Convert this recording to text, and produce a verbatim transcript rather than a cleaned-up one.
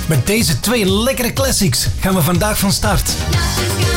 Met deze twee lekkere classics gaan we vandaag van start.